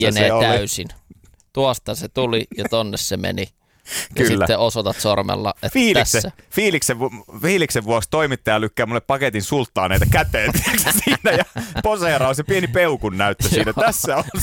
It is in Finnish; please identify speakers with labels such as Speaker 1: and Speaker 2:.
Speaker 1: jenee täysin. Tuosta se tuli ja tonne se meni. Ja
Speaker 2: Kyllä.
Speaker 1: sitten osoitat sormella, että tässä.
Speaker 2: Fiiliksen vuoksi toimittaja lykkää mulle paketin sulttaaneita käteen siinä ja poseeraa se pieni peukun näyttö siinä. Tässä on